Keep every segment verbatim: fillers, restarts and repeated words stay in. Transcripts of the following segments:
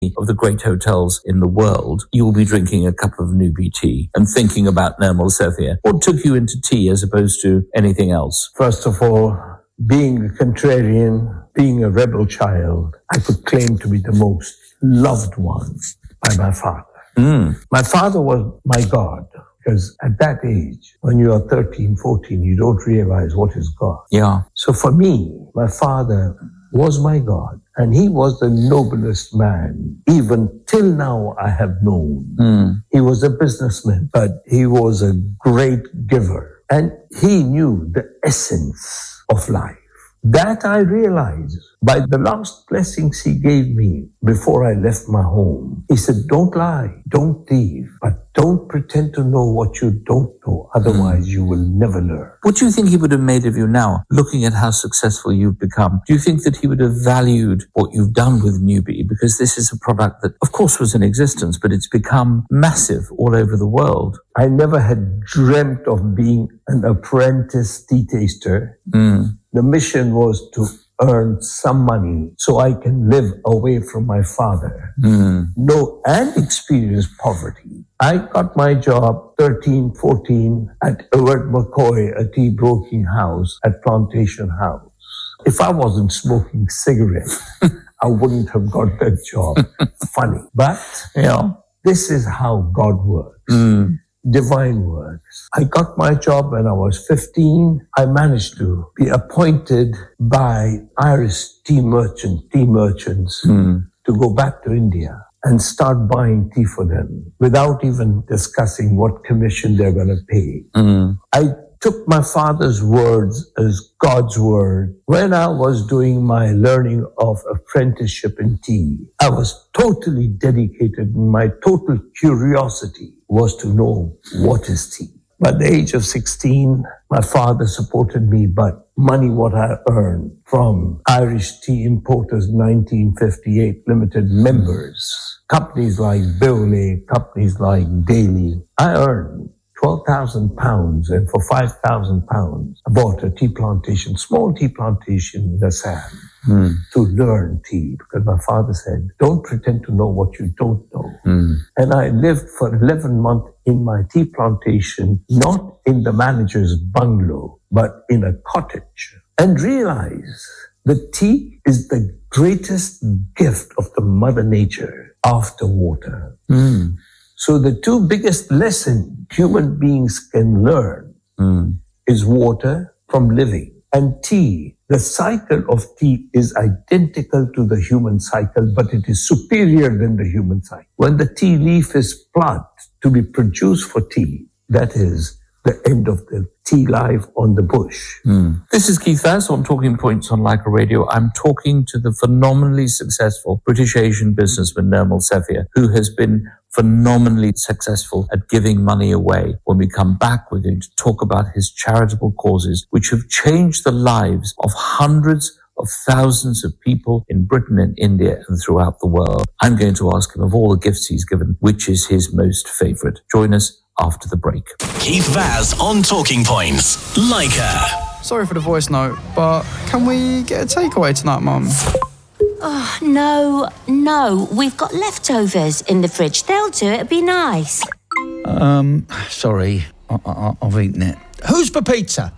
of the great hotels in the world, you will be drinking a cup of Nubi tea and thinking about Nirmal Sethia. What took you into tea as opposed to anything else? First of all, being a contrarian, being a rebel child, I could claim to be the most loved one by my father. Mm. My father was my God, because at that age, when you are thirteen, fourteen, you don't realize what is God. Yeah. So for me, my father was my God, and he was the noblest man, even till now I have known. Mm. He was a businessman, but he was a great giver, and he knew the essence of life. That I realized by the last blessings he gave me before I left my home. He said, don't lie, don't thieve, but don't pretend to know what you don't know. Otherwise, mm. you will never learn. What do you think he would have made of you now, looking at how successful you've become? Do you think that he would have valued what you've done with Nubi? Because this is a product that, of course, was in existence, but it's become massive all over the world. I never had dreamt of being an apprentice tea taster. Mm. The mission was to earn some money so I can live away from my father. Mm. No, and experience poverty. I got my job thirteen, fourteen at Edward McCoy, a tea broking house at Plantation House. If I wasn't smoking cigarettes, I wouldn't have got that job. Funny. But, you know, this is how God works. Mm. Divine works. I got my job when I was fifteen. I managed to be appointed by Irish tea merchant, tea merchants mm. to go back to India and start buying tea for them without even discussing what commission they're going to pay. Mm. I took my father's words as God's word. When I was doing my learning of apprenticeship in tea, I was totally dedicated, and my total curiosity was to know what is tea. By the age of sixteen, my father supported me, but money what I earned from Irish Tea Importers nineteen fifty-eight Limited members, companies like Bewley, companies like Daly, I earned twelve thousand pounds, and for five thousand pounds, I bought a tea plantation, small tea plantation in Assam, mm. to learn tea, because my father said, don't pretend to know what you don't know. Mm. And I lived for eleven months in my tea plantation, not in the manager's bungalow, but in a cottage, and realized that tea is the greatest gift of the Mother Nature after water. Mm. So the two biggest lessons human beings can learn mm. is water from living, and tea. The cycle of tea is identical to the human cycle, but it is superior than the human cycle. When the tea leaf is plucked to be produced for tea, that is the end of the tea life on the bush. Mm. This is Keith Vaz on Talking Points on Leica Radio. I'm talking to the phenomenally successful British Asian businessman Nirmal Sethia, who has been phenomenally successful at giving money away. When we come back, we're going to talk about his charitable causes, which have changed the lives of hundreds of thousands of people in Britain and India and throughout the world. I'm going to ask him, of all the gifts he's given, which is his most favorite. Join us after the break. Keith Vaz on Talking Points, Leica. Sorry for the voice note, but can we get a takeaway tonight, Mum? Oh, no, no. We've got leftovers in the fridge. They'll do it. It'll be nice. Um, sorry. I- I- I've eaten it. Who's for pizza?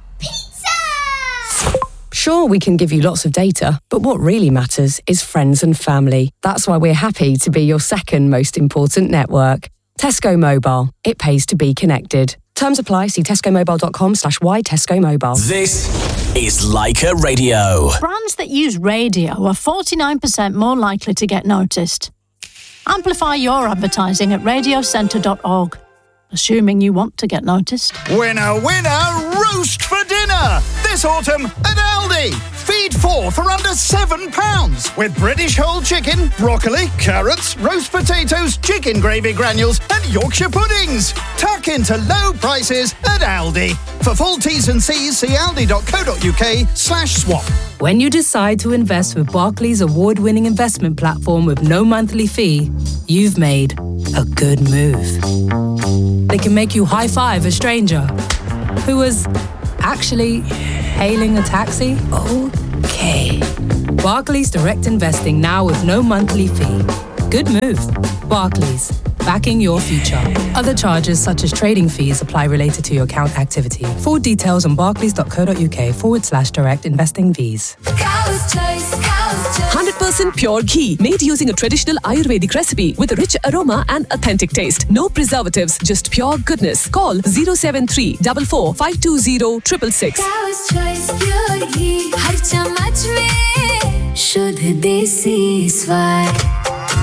Pizza! Sure, we can give you lots of data, but what really matters is friends and family. That's why we're happy to be your second most important network. Tesco Mobile. It pays to be connected. Terms apply. See tescomobile.com slash y Tesco Mobile. This is Leica Radio. Brands that use radio are forty-nine percent more likely to get noticed. Amplify your advertising at radio centre dot org. Assuming you want to get noticed. Winner, winner, roast for dinner! This autumn at Aldi. Feed four for under seven pounds. With British whole chicken, broccoli, carrots, roast potatoes, chicken gravy granules and Yorkshire puddings. Tuck into low prices at Aldi. For full T's and C's, see aldi.co.uk slash swap. When you decide to invest with Barclays award-winning investment platform with no monthly fee, you've made a good move. They can make you high-five a stranger who was actually hailing a taxi. Okay. Barclays Direct Investing now with no monthly fee. good move. Barclays, backing your future. Other charges such as trading fees apply related to your account activity. Full details on barclays.co.uk forward slash direct investing fees. one hundred percent pure ghee made using a traditional Ayurvedic recipe with a rich aroma and authentic taste. No preservatives, just pure goodness. Call zero seven three four four five two zero six six six. Cow's Choice Pure Ghee हर चम्मच में शुद्ध देसी स्वाद.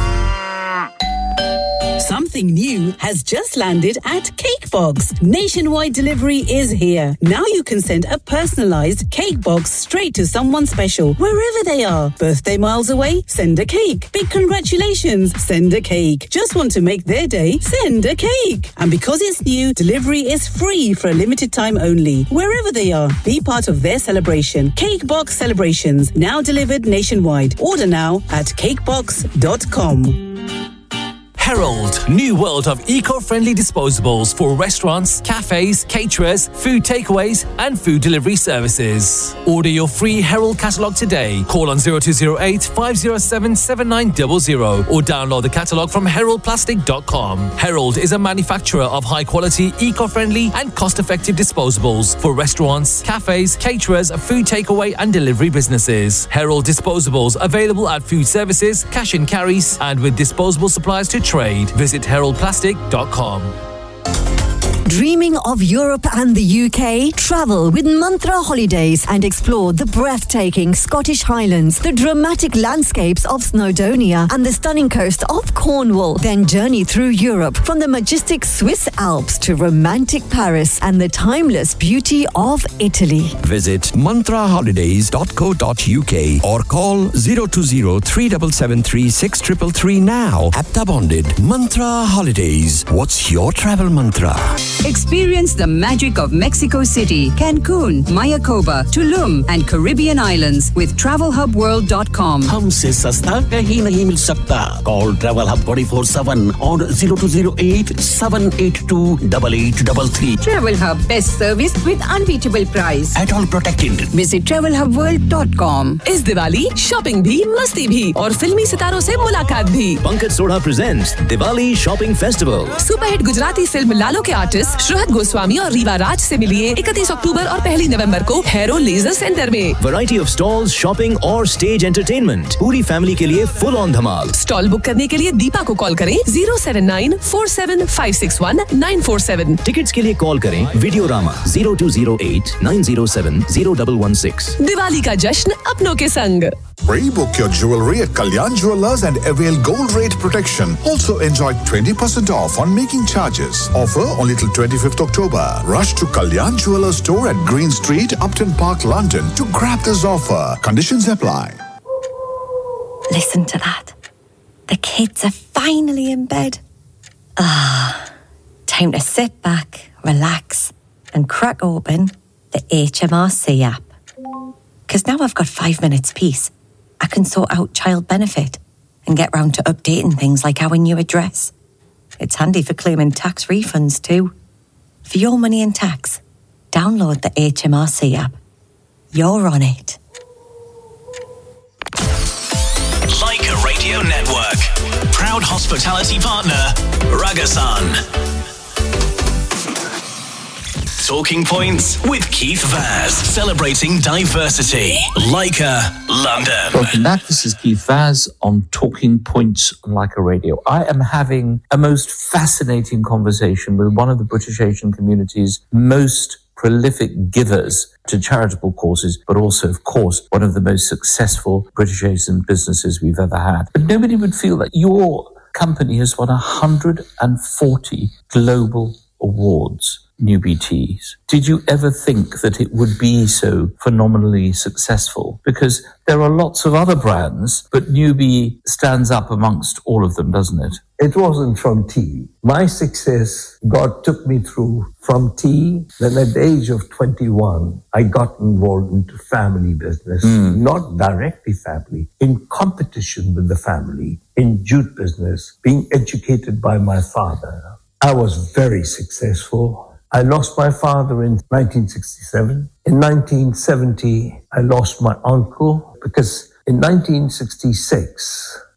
Something new has just landed at Cakebox. Nationwide delivery is here. Now you can send a personalised cake box straight to someone special, wherever they are. Birthday miles away? Send a cake. Big congratulations? Send a cake. Just want to make their day? Send a cake. And because it's new, delivery is free for a limited time only. Wherever they are, be part of their celebration. Cakebox Celebrations, now delivered nationwide. Order now at cakebox dot com. Herald, new world of eco-friendly disposables for restaurants, cafes, caterers, food takeaways and food delivery services. Order your free Herald catalogue today. Call on zero two zero eight five zero seven seven nine zero zero or download the catalogue from herald plastic dot com. Herald is a manufacturer of high-quality, eco-friendly and cost-effective disposables for restaurants, cafes, caterers, food takeaway and delivery businesses. Herald disposables available at food services, cash and carries and with disposable suppliers to trade. Visit herald plastic dot com. Dreaming of Europe and the U K? Travel with Mantra Holidays and explore the breathtaking Scottish Highlands, the dramatic landscapes of Snowdonia and the stunning coast of Cornwall. Then journey through Europe from the majestic Swiss Alps to romantic Paris and the timeless beauty of Italy. Visit mantra holidays dot co dot uk or call zero two zero three seven seven three six three three three now. Apta bonded. Mantra Holidays. What's your travel mantra? Experience the magic of Mexico City, Cancun, Mayakoba, Tulum and Caribbean Islands with travel hub world dot com. हमसे सस्ता कहीं नहीं मिल सकता. Call Travel Hub twenty-four seven on zero two zero eight seven eight two eight eight three three. Travel Hub, best service with unbeatable price. At all protected. Visit travel hub world dot com. इस Diwali shopping भी मस्ती भी और फिल्मी सितारों से मुलाकात भी. Pankaj Sodha presents Diwali Shopping Festival. Superhit Gujarati film लालो के आर्टिस्ट श्रहद गोस्वामी और रीवा राज से मिलिए इकतीस अक्टूबर और पहली नवंबर को हैरो लेजर सेंटर में. Variety of stalls, shopping और stage entertainment. पूरी फैमिली के लिए full on Dhamaal. Stall book करने के लिए दीपा को कॉल करें zero seven nine four seven five six one nine four seven. Tickets के लिए कॉल करें Videorama zero two zero eight nine zero seven zero one one six. Diwali का जश्न अपनों के संग. Pre-book your jewelry at Kalyan Jewellers and avail gold rate protection. Also enjoy twenty percent off on making charges. Offer only till twenty-fifth October. Rush to Kalyan Jewellers store at Green Street, Upton Park, London to grab this offer. Conditions apply. Listen to that. The kids are finally in bed. Ah, time to sit back, relax and crack open the H M R C app. Because now I've got five minutes peace. I can sort out child benefit and get round to updating things like our new address. It's handy for claiming tax refunds too. For your money and tax, download the H M R C app. You're on it. Leica Radio Network. Proud hospitality partner, Ragasan. Talking Points with Keith Vaz, celebrating diversity. Leica, London. Welcome back. This is Keith Vaz on Talking Points on Leica Radio. I am having a most fascinating conversation with one of the British Asian community's most prolific givers to charitable causes, but also, of course, one of the most successful British Asian businesses we've ever had. But nobody would feel that your company has won one hundred forty global awards. New B Ts. Did you ever think that it would be so phenomenally successful? Because there are lots of other brands, but Newbie stands up amongst all of them, doesn't it? It wasn't from tea. My success, God took me through from tea. Then at the age of twenty-one, I got involved into family business, mm. not directly family, in competition with the family, in jute business, being educated by my father. I was very successful. I lost my father in nineteen sixty-seven. In nineteen seventy, I lost my uncle because in nineteen sixty-six,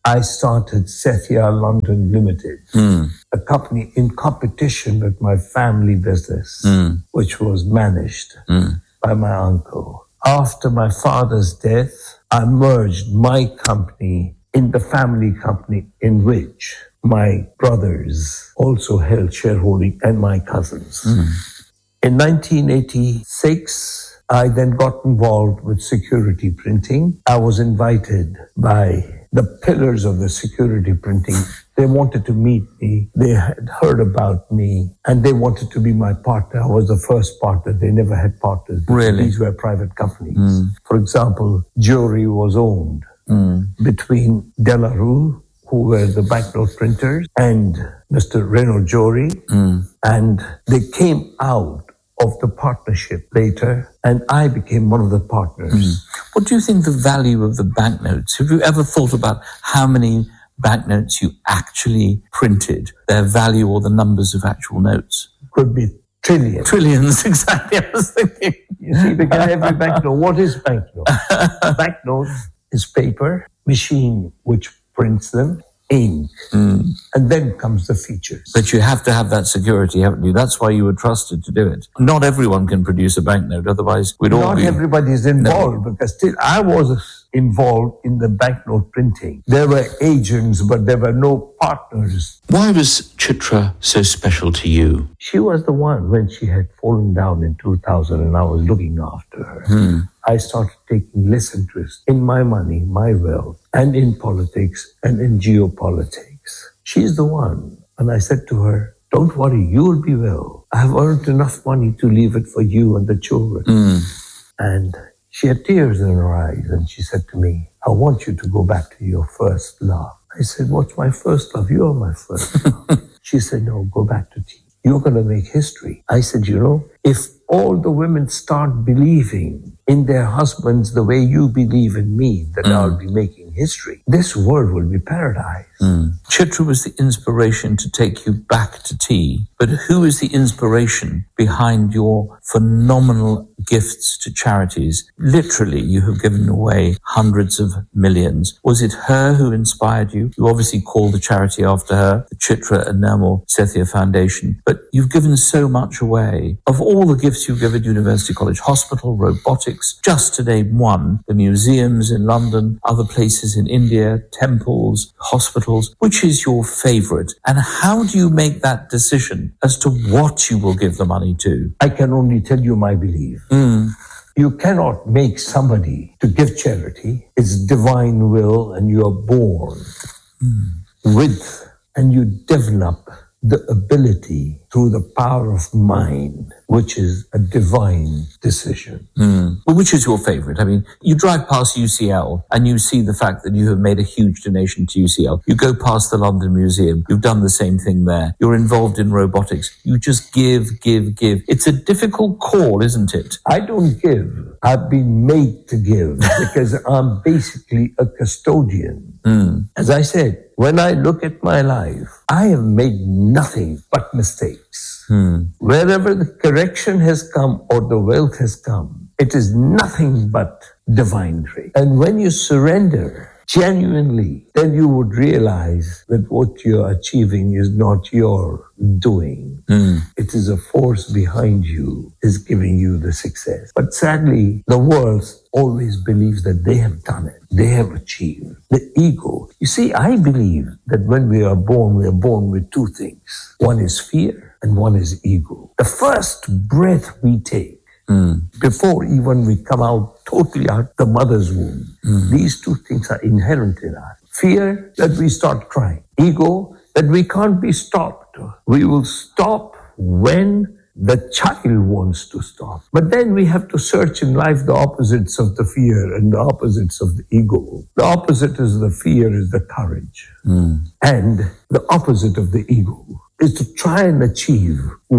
I started Sethia London Limited, Mm. a company in competition with my family business, Mm. which was managed Mm. by my uncle. After my father's death, I merged my company in the family company in which my brothers also held shareholding and my cousins. Mm. In nineteen eighty-six, I then got involved with security printing. I was invited by the pillars of the security printing. They wanted to meet me. They had heard about me and they wanted to be my partner. I was the first partner. They never had partners. Really? These were private companies. Mm. For example, Jewelry was owned Mm. between Delarue, who were the banknote printers, and Mister Reno Jory. Mm. And they came out of the partnership later, and I became one of the partners. Mm. What do you think the value of the banknotes? Have you ever thought about how many banknotes you actually printed, their value or the numbers of actual notes? Could be trillions. Trillions, exactly. I was thinking. You see, because every banknote, what is banknote? Banknote is paper, machine which prints them, ink, Mm. and then comes the features. But you have to have that security, haven't you? That's why you were trusted to do it. Not everyone can produce a banknote, otherwise we'd all Not be... everybody is involved, because still I was involved in the banknote printing. There were agents, but there were no partners. Why was Chitra so special to you? She was the one when she had fallen down in two thousand and I was looking after her. Hmm. I started taking less interest in my money, my wealth, and in politics and in geopolitics. She's the one. And I said to her, don't worry, you'll be well. I've earned enough money to leave it for you and the children. Mm. And she had tears in her eyes and she said to me, I want you to go back to your first love. I said, what's my first love? You are my first love. She said, no, go back to tea. You're going to make history. I said, you know, if all the women start believing in their husbands the way you believe in me, that Mm. I'll be making history, this world will be paradise. Mm. Chitra was the inspiration to take you back to tea, but who is the inspiration behind your phenomenal gifts to charities? Literally, you have given away hundreds of millions. Was it her who inspired you? You obviously called the charity after her, the Chitra and Nirmal Sethia Foundation, but you've given so much away. Of all the gifts you've given University College Hospital, robotics, just to name one, the museums in London, other places in India, temples, hospitals, which is your favorite? And how do you make that decision as to what you will give the money to? I can only tell you my belief. Mm. You cannot make somebody to give charity. It's divine will, and you are born Mm. with, and you develop the ability through the power of mind, which is a divine decision. Mm. Well, which is your favorite? I mean, you drive past U C L and you see the fact that you have made a huge donation to U C L. You go past the London Museum. You've done the same thing there. You're involved in robotics. You just give, give, give. It's a difficult call, isn't it? I don't give. I've been made to give because I'm basically a custodian. Mm. As I said, when I look at my life, I have made nothing but mistakes. Mm. Wherever the correction has come or the wealth has come, it is nothing but divine grace. And when you surrender genuinely, then you would realize that what you're achieving is not your doing. Mm. It is a force behind you is giving you the success. But sadly, the world always believes that they have done it. They have achieved. The ego. You see, I believe that when we are born, we are born with two things. One is fear and one is ego. The first breath we take, Mm. before even we come out totally out the mother's womb, Mm. these two things are inherent in us. Fear that we start crying. Ego that we can't be stopped. We will stop when the child wants to stop. But then we have to search in life the opposites of the fear and the opposites of the ego. The opposite is the fear is the courage. Mm. And the opposite of the ego is to try and achieve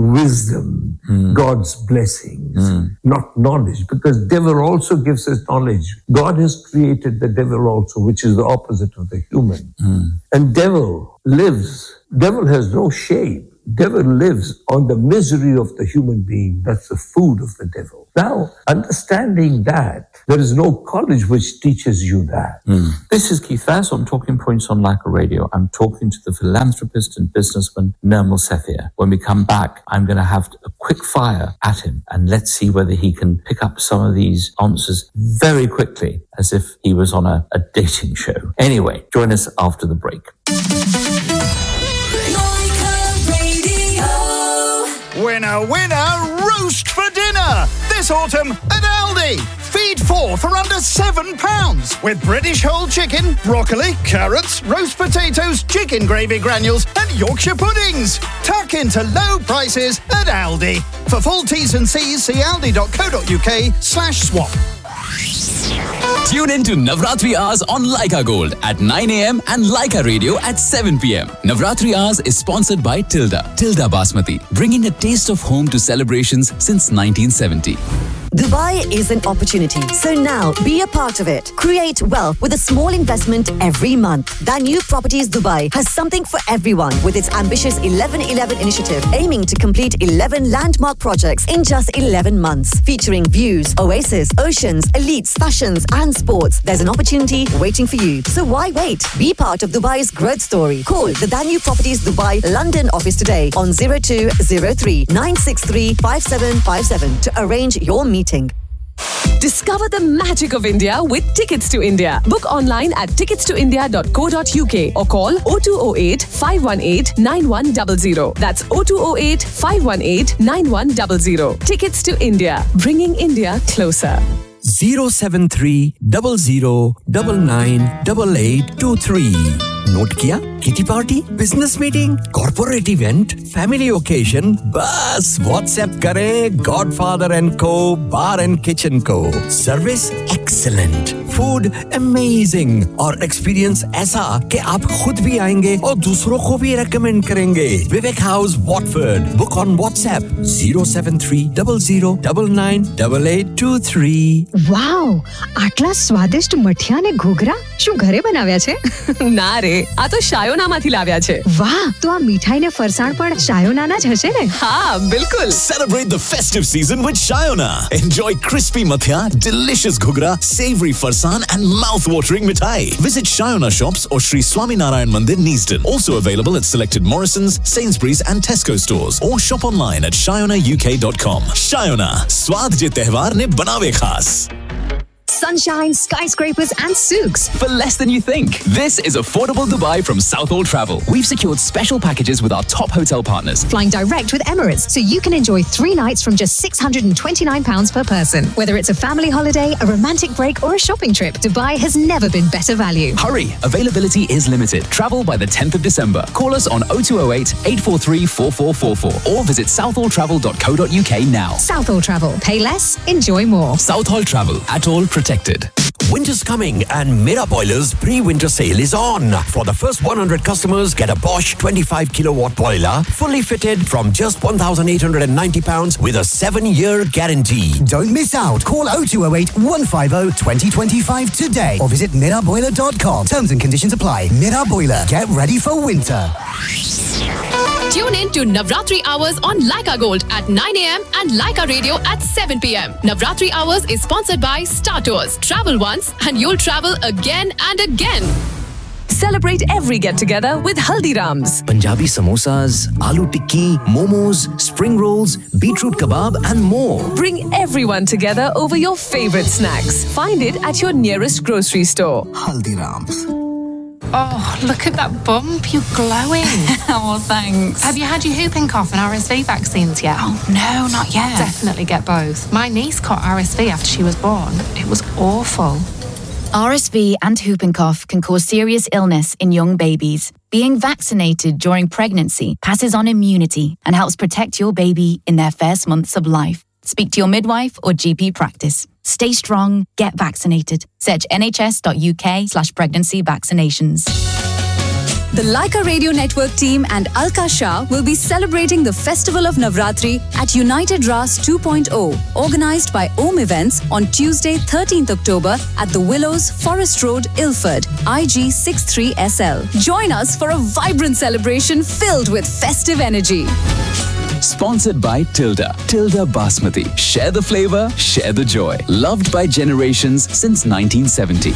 wisdom, Mm. God's blessings, Mm. not knowledge, because devil also gives us knowledge. God has created the devil also, which is the opposite of the human. Mm. And devil lives, devil has no shape. devil lives on the misery of the human being. That's the food of the devil. Now, understanding that, there is no college which teaches you that. Mm. This is Keith Vass on Talking Points on Leica Radio. I'm talking to the philanthropist and businessman Nirmal Sephir. When we come back, I'm going to have a quick fire at him, and let's see whether he can pick up some of these answers very quickly, as if he was on a, a dating show. Anyway, join us after the break. Winner, winner, roast for dinner! This autumn at Aldi. Feed four for under seven pounds with British whole chicken, broccoli, carrots, roast potatoes, chicken gravy granules and Yorkshire puddings. Tuck into low prices at Aldi. For full T's and C's, see aldi.co.uk slash swap. Tune in to Navratri Hours on Leica Gold at nine a.m. and Leica Radio at seven p.m. Navratri Hours is sponsored by Tilda. Tilda Basmati, bringing a taste of home to celebrations since nineteen seventy. Dubai is an opportunity, so now be a part of it. Create wealth with a small investment every month. Danube Properties Dubai has something for everyone with its ambitious eleven eleven initiative, aiming to complete eleven landmark projects in just eleven months, featuring views, oasis, oceans, elites, fashions and sports. There's an opportunity waiting for you. So why wait? Be part of Dubai's growth story. Call the Danube Properties Dubai London office today on zero two zero three nine six three five seven five seven to arrange your meeting. Discover the magic of India with Tickets to India. Book online at tickets to india dot co dot uk or call oh two oh eight, five one eight, nine one zero zero. That's oh two oh eight, five one eight, nine one zero zero. Tickets to India, bringing India closer. zero seven three zero zero nine nine eight eight two three. Note किया? Kitty party, business meeting, corporate event, family occasion, बस WhatsApp करें godfather and को बार and kitchen को. Service excellent, food amazing और experience ऐसा कि आप खुद भी आएंगे और दूसरों को भी रेकमेंड करेंगे. विवेक house Watford. Book on WhatsApp zero seven three zero zero nine nine eight eight two three. વાવ, આટલા સ્વાદિષ્ટ મઠિયા ને ઘૂઘરા શું ઘરે બનાવ્યા છે? ના રે, આ તો શાયોનામાંથી લાવ્યા છે. વાહ, તો આ મીઠાઈ ને ફરસાણ પણ શાયોનાના જ હશે ને? હા, બિલકુલ. Celebrate the festive season with Shayona. Enjoy crispy mathia, delicious ghugra, savory farsan and mouth-watering mithai. Visit Shayona shops or Sri Swaminarayan Mandir, Neasden. Also available at selected Morrisons, Sainsbury's and Tesco stores or shop online at shayona u k dot com. Shayona, swad je tehwar ne banawe khas. Sunshine, skyscrapers and souks. For less than you think. This is Affordable Dubai from Southall Travel. We've secured special packages with our top hotel partners. Flying direct with Emirates, so you can enjoy three nights from just six hundred twenty-nine pounds per person. Whether it's a family holiday, a romantic break or a shopping trip, Dubai has never been better value. Hurry! Availability is limited. Travel by the tenth of December. Call us on oh two oh eight, eight four three, four four four four or visit southall travel dot co dot uk now. Southall Travel. Pay less, enjoy more. Southall Travel. At all protected. Winter's coming and Mira Boiler's pre-winter sale is on. For the first one hundred customers, get a Bosch twenty-five kilowatt boiler, fully fitted from just one thousand eight hundred ninety pounds with a seven-year guarantee. Don't miss out. Call oh two oh eight, one five oh, two oh two five today or visit mira boiler dot com. Terms and conditions apply. Mira Boiler. Get ready for winter. Tune in to Navratri Hours on Leica Gold at nine a.m. and Leica Radio at seven p.m. Navratri Hours is sponsored by Star Tours. Travel once and you'll travel again and again. Celebrate every get-together with Haldiram's. Punjabi samosas, aloo tikki, momos, spring rolls, beetroot kebab and more. Bring everyone together over your favorite snacks. Find it at your nearest grocery store. Haldiram's. Oh, look at that bump. You're glowing. Oh, thanks. Have you had your whooping cough and R S V vaccines yet? Oh, no, not yet. Definitely get both. My niece caught R S V after she was born. It was awful. R S V and whooping cough can cause serious illness in young babies. Being vaccinated during pregnancy passes on immunity and helps protect your baby in their first months of life. Speak to your midwife or G P practice. Stay strong, get vaccinated. Search nhs dot uk slash pregnancy vaccinations. The Leica Radio Network team and Alka Shah will be celebrating the Festival of Navratri at United Ras two point oh, organised by Om Events on Tuesday, thirteenth October at the Willows, Forest Road, Ilford, I G sixty-three S L. Join us for a vibrant celebration filled with festive energy. Sponsored by Tilda. Tilda Basmati. Share the flavor, share the joy. Loved by generations since nineteen seventy.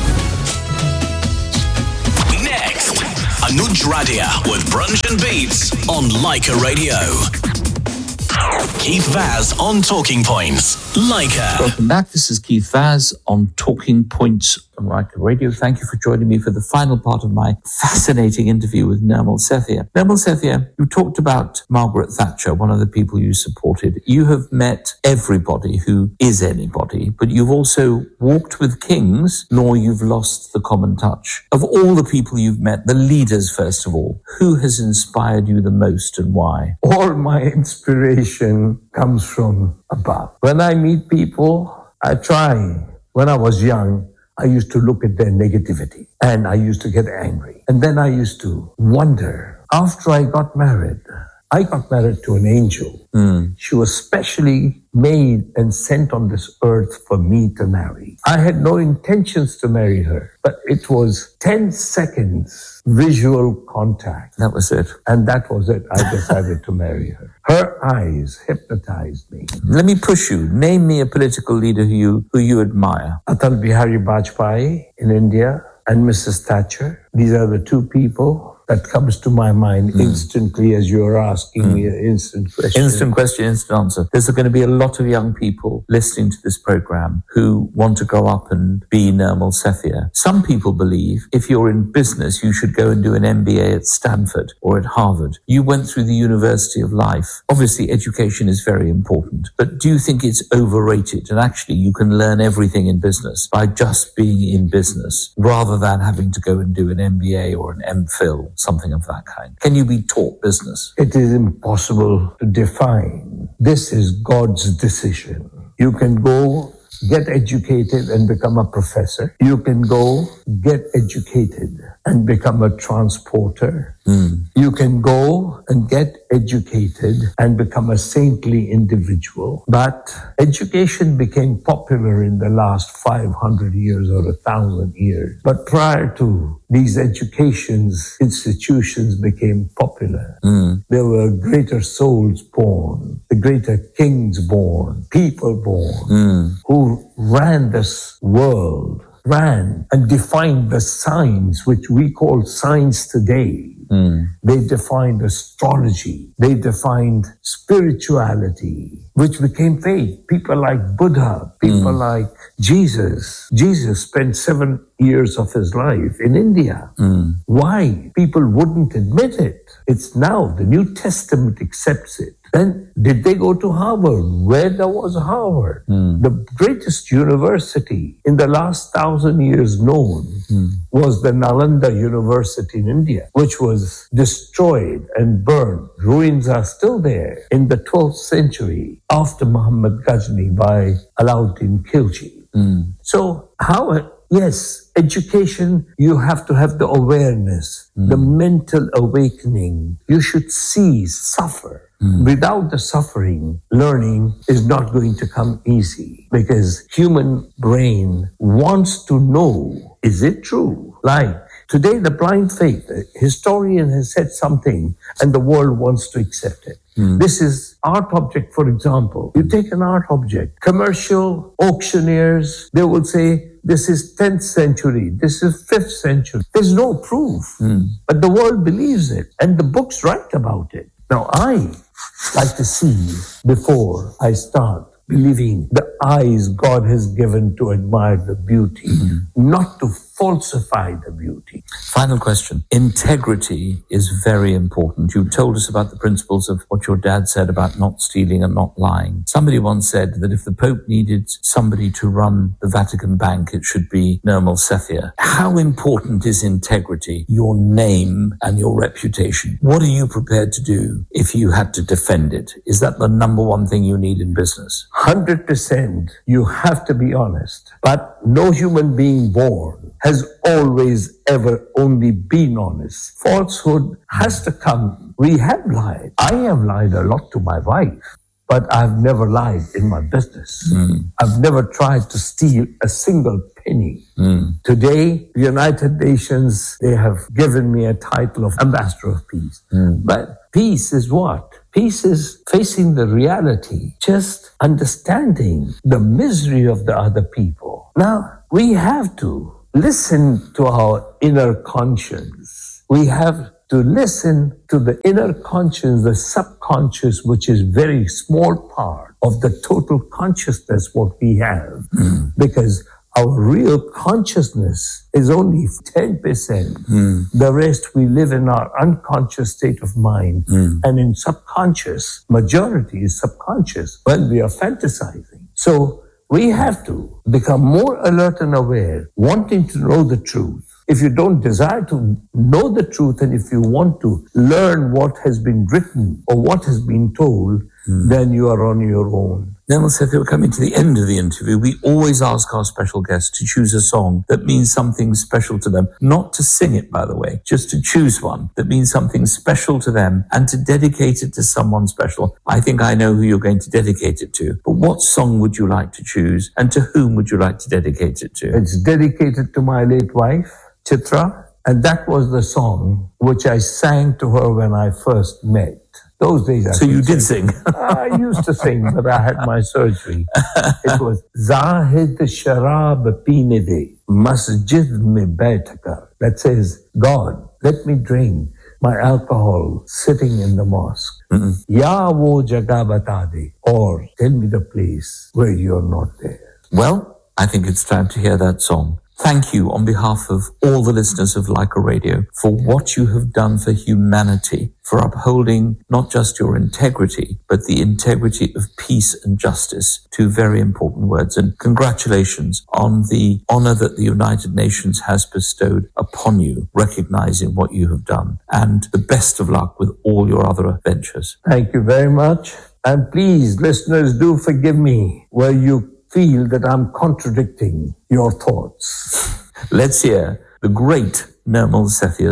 Next, Anuj Radia with Brunch and Beats on Leica Radio. Keith Vaz on Talking Points. Leica. Welcome back. This is Keith Vaz on Talking Points on Leica Radio. Thank you for joining me for the final part of my fascinating interview with Nirmal Sethia. Nirmal Sethia, you talked about Margaret Thatcher, one of the people you supported. You have met everybody who is anybody, but you've also walked with kings, nor you've lost the common touch. Of all the people you've met, the leaders first of all, who has inspired you the most and why? All my inspiration comes from above. When I meet people, I try. When I was young, I used to look at their negativity and I used to get angry. And then I used to wonder. After I got married, I got married to an angel. Mm. She was specially made and sent on this earth for me to marry. I had no intentions to marry her, but it was ten seconds visual contact. That was it. And that was it. I decided to marry her. Her eyes hypnotized me. Let me push you. Name me a political leader who you, who you admire. Atal Bihari Vajpayee in India and Missus Thatcher. These are the two people that comes to my mind mm. instantly as you're asking mm. me an instant question. Instant question, instant answer. There's going to be a lot of young people listening to this program who want to grow up and be Nirmal Sethia. Some people believe if you're in business, you should go and do an M B A at Stanford or at Harvard. You went through the University of Life. Obviously, education is very important, but do you think it's overrated? And actually, you can learn everything in business by just being in business rather than having to go and do an M B A or an M Phil. Something of that kind. Can you be taught business? It is impossible to define. This is God's decision. You can go get educated and become a professor. You can go get educated and become a transporter. Mm. You can go and get educated and become a saintly individual. But education became popular in the last five hundred years or a thousand years. But prior to these educations, institutions became popular. Mm. There were greater souls born, the greater kings born, people born, mm. who ran this world, ran and defined the signs which we call science today. Mm. They defined astrology. They defined spirituality, which became faith. People like Buddha, people Mm. like Jesus. Jesus spent seven years of his life in India. Mm. Why? People wouldn't admit it. It's now the New Testament accepts it. Then did they go to Harvard? Where there was Harvard? Mm. The greatest university in the last thousand years known Mm. was the Nalanda University in India, which was destroyed and burned. Ruins are still there in the twelfth century after Muhammad Ghazni by Alauddin Khilji. Mm. So how... Yes, education, you have to have the awareness, Mm. the mental awakening. You should see, suffer. Mm. Without the suffering, learning is not going to come easy because human brain wants to know, is it true? Like today, the blind faith, a historian has said something and the world wants to accept it. Mm. This is art object, for example. You take an art object, commercial auctioneers, they will say, this is tenth century, this is fifth century. There's no proof, Mm. but the world believes it and the books write about it. Now, I like to see before I start believing the eyes God has given to admire the beauty, Mm. not to falsify the beauty. Final question. Integrity is very important. You told us about the principles of what your dad said about not stealing and not lying. Somebody once said that if the Pope needed somebody to run the Vatican Bank, it should be Nirmal Sethia. How important is integrity, your name and your reputation? What are you prepared to do if you had to defend it? Is that the number one thing you need in business? one hundred percent you have to be honest. But no human being born has always ever only been honest. Falsehood has to come. We have lied. I have lied a lot to my wife, but I've never lied in my business. Mm. I've never tried to steal a single penny. Mm. Today, the United Nations, they have given me a title of Ambassador of Peace. Mm. But peace is what? Peace is facing the reality, just understanding the misery of the other people. Now, we have to listen to our inner conscience. We have to listen to the inner conscience, the subconscious, which is very small part of the total consciousness what we have. Mm. Because our real consciousness is only ten percent. Mm. The rest we live in our unconscious state of mind. Mm. And in subconscious, majority is subconscious when we are fantasizing. So we have to become more alert and aware, wanting to know the truth. If you don't desire to know the truth, and if you want to learn what has been written or what has been told, mm. then you are on your own. Nirmal Sethia, we're coming to the end of the interview. We always ask our special guests to choose a song that means something special to them. Not to sing it, by the way, just to choose one that means something special to them and to dedicate it to someone special. I think I know who you're going to dedicate it to. But what song would you like to choose, and to whom would you like to dedicate it to? It's dedicated to my late wife, Chitra, and that was the song which I sang to her when I first met. Those days I So you did sing? I used to sing, but I had my surgery. It was Zahid Sharab Peene De, Masjid Mein Baith Kar. That says, God, let me drink my alcohol sitting in the mosque. Mm-mm. Ya wo jagah bata de, or tell me the place where you're not there. Well, I think it's time to hear that song. Thank you on behalf of all the listeners of Leica Radio for what you have done for humanity, for upholding not just your integrity, but the integrity of peace and justice. Two very important words. And congratulations on the honor that the United Nations has bestowed upon you, recognizing what you have done. And the best of luck with all your other ventures. Thank you very much. And please, listeners, do forgive me where you feel that I'm contradicting your thoughts. Let's hear the great Nirmal Sethia.